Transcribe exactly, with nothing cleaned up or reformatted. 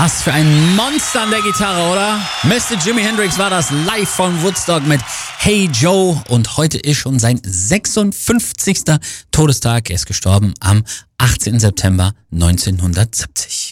Was für ein Monster an der Gitarre, oder? Mister Jimi Hendrix war das live von Woodstock mit Hey Joe und heute ist schon sein sechsundfünfzigster Todestag. Er ist gestorben am achtzehnten September neunzehnhundertsiebzig.